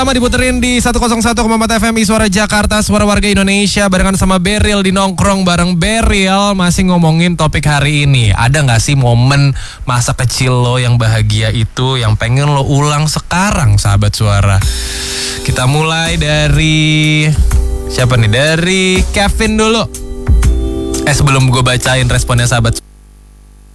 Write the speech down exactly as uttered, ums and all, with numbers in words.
Sama diputerin di seratus satu koma empat F M I Suara Jakarta, suara warga Indonesia. Barengan sama Beril di Nongkrong bareng Beril. Masih ngomongin topik hari ini. Ada gak sih momen masa kecil lo yang bahagia itu, yang pengen lo ulang sekarang, sahabat suara? Kita mulai dari siapa nih? Dari Kevin dulu. Eh sebelum gue bacain responnya sahabat